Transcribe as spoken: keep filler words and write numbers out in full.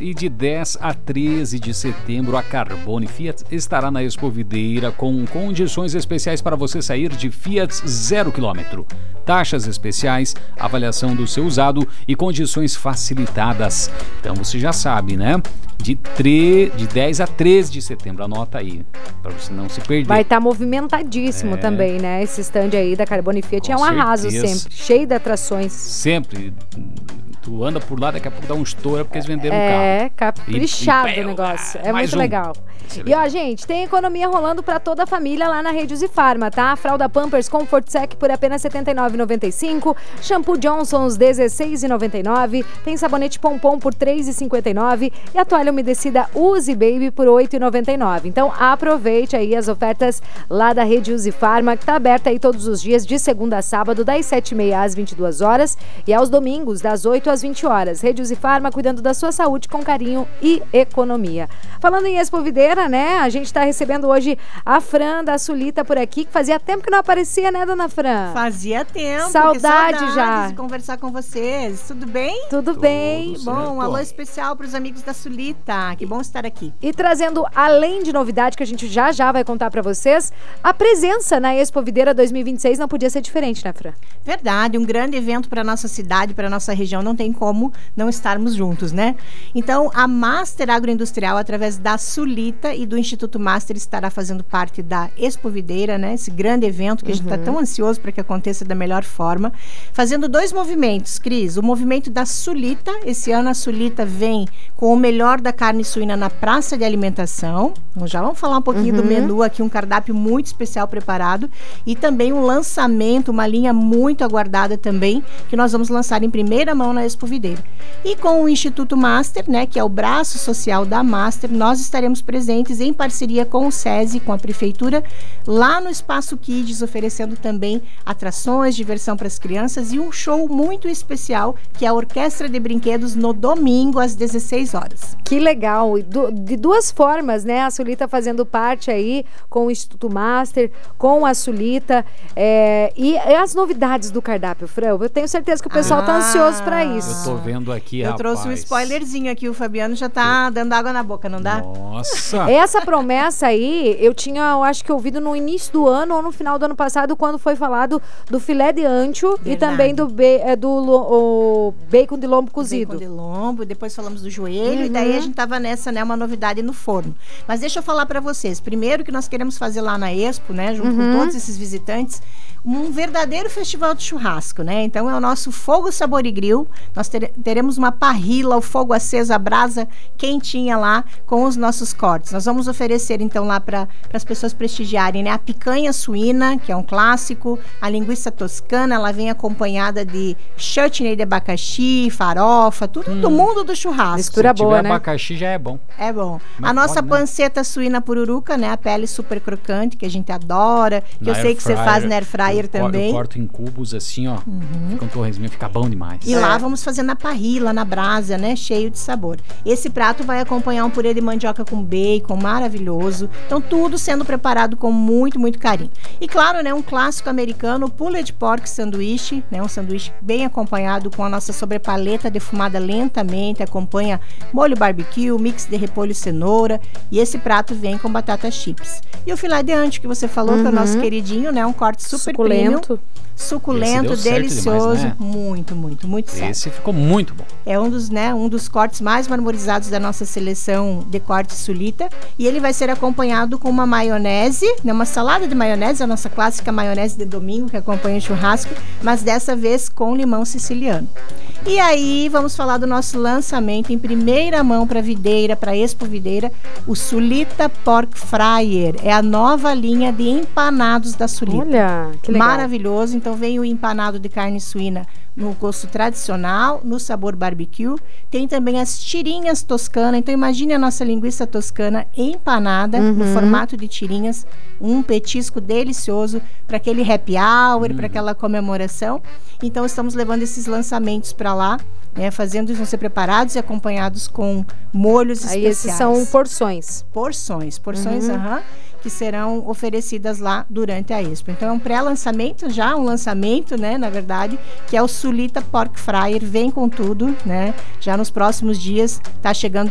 E de dez a treze de setembro, a Carbone Fiat estará na Expo Videira com condições especiais para você sair de Fiat zero quilômetro. Taxas especiais, avaliação do seu usado e condições facilitadas. Então você já sabe, né? De, tre... de dez a treze de setembro, anota aí, para você não se perder. Vai estar tá movimentadíssimo é. também, né? Esse stand aí da Carbone Fiat com é um certeza. arraso sempre, cheio de atrações. Sempre. Tu anda por lá, daqui a pouco dá um estouro porque eles venderam é, um carro. É, caprichado e, e, o negócio. É muito um. legal. E ó, gente, tem economia rolando pra toda a família lá na Rede Usifarma, tá? Fralda Pampers Comfort Sec por apenas setenta e nove reais e noventa e cinco centavos. Shampoo Johnson's dezesseis reais e noventa e nove centavos. Tem sabonete Pompom por três reais e cinquenta e nove centavos. E a toalha umedecida Uzi Baby por oito reais e noventa e nove centavos. Então aproveite aí as ofertas lá da Rede Usifarma, que tá aberta aí todos os dias, de segunda a sábado, das sete e meia às vinte e duas horas. E aos domingos, das oito às vinte horas. Rede Usifarma, cuidando da sua saúde com carinho e economia. Falando em Expo Videira, né? A gente tá recebendo hoje a Fran da Sulita por aqui, que fazia tempo que não aparecia, né, dona Fran? Fazia tempo. Saudade já. de conversar com vocês. Tudo bem? Tudo, Tudo bem. Bom, um alô especial para os amigos da Sulita. Que bom estar aqui. E trazendo, além de novidade que a gente já já vai contar para vocês, a presença na Expo Videira dois mil e vinte e seis não podia ser diferente, né, Fran? Verdade, um grande evento para nossa cidade, para nossa região, não tem como não estarmos juntos, né? Então, a Master Agroindustrial, através da Sulita e do Instituto Master, estará fazendo parte da Expo Videira, né? Esse grande evento que uhum. a gente está tão ansioso para que aconteça da melhor forma. Fazendo dois movimentos, Cris. O movimento da Sulita. Esse ano a Sulita vem com o melhor da carne suína na praça de alimentação. Então, já vamos falar um pouquinho uhum. do menu aqui, um cardápio muito especial preparado. E também um lançamento, uma linha muito aguardada também, que nós vamos lançar em primeira mão na Expo Videira. E com o Instituto Master, né, que é o braço social da Master, nós estaremos presentes em parceria com o SESI, com a Prefeitura, lá no Espaço Kids, oferecendo também atrações, diversão para as crianças e um show muito especial, que é a Orquestra de Brinquedos, no domingo, às dezesseis horas. Que legal! Do, de duas formas, né? A Sulita fazendo parte aí com o Instituto Master, com a Sulita, é, e, e as novidades do cardápio, Fran. Eu tenho certeza que o pessoal ah, tá ansioso para isso. Eu tô vendo aqui, Eu rapaz. trouxe um spoilerzinho aqui, o Fabiano já tá eu... dando água na boca, não dá? Nossa! Essa promessa aí, eu tinha, eu acho que ouvido no início do ano ou no final do ano passado, quando foi falado do filé de ancho e também do, be, é, do o bacon de lombo cozido. Bacon de lombo, depois falamos do joelho, uhum. e daí a gente tava nessa, né, uma novidade no forno. Mas deixa eu falar para vocês, primeiro que nós queremos fazer lá na Expo, né, junto uhum. com todos esses visitantes, um verdadeiro festival de churrasco, né? Então é o nosso Fogo, Sabor e Grill. Nós ter, teremos uma parrilla, o fogo aceso, a brasa quentinha lá com os nossos cortes. Nós vamos oferecer então lá para as pessoas prestigiarem, né? A picanha suína, que é um clássico, a linguiça toscana, ela vem acompanhada de chutney de abacaxi, farofa, tudo hum. do mundo do churrasco. Mistura boa, tiver né? abacaxi já é bom. É bom. Mas a nossa pode, panceta né? suína pururuca, né? A pele super crocante, que a gente adora, que na eu sei que fryer, você faz na air fryer eu também. Eu corto em cubos assim, ó. Uhum. Fica um torresminho, fica bom demais. E é. lá vamos fazer na parrilla, na brasa, né? Cheio de sabor. Esse prato vai acompanhar um purê de mandioca com bacon maravilhoso. Então, tudo sendo preparado com muito, muito carinho. E claro, né? Um clássico americano, o pulled pork sanduíche, né? Um sanduíche bem acompanhado com a nossa sobrepaleta defumada lentamente, acompanha molho barbecue, mix de repolho e cenoura. E esse prato vem com batata chips. E o filé de ancho que você falou, uhum. que é o nosso queridinho, né? Um corte super suculento. Premium. Suculento, delicioso, demais, né? muito, muito, muito certo. Esse ficou muito bom. É um dos, né, um dos cortes mais marmorizados da nossa seleção de corte Sulita, e ele vai ser acompanhado com uma maionese, né, uma salada de maionese, a nossa clássica maionese de domingo que acompanha o churrasco, mas dessa vez com limão siciliano. E aí vamos falar do nosso lançamento em primeira mão para Videira, para Expo Videira, o Sulita Pork Fryer. É a nova linha de empanados da Sulita. Olha, que legal. Maravilhoso. Então vem o empanado de carne suína no gosto tradicional, no sabor barbecue. Tem também as tirinhas toscana. Então imagine a nossa linguiça toscana empanada uhum. no formato de tirinhas. Um petisco delicioso para aquele happy hour, uhum. para aquela comemoração. Então estamos levando esses lançamentos para lá, né, fazendo, vão ser preparados e acompanhados com molhos Aí especiais. Esses são porções. Porções, porções, uhum. aham. que serão oferecidas lá durante a Expo. Então é um pré-lançamento já, um lançamento, né, na verdade, que é o Sulita Pork Fryer, vem com tudo, né, já nos próximos dias está chegando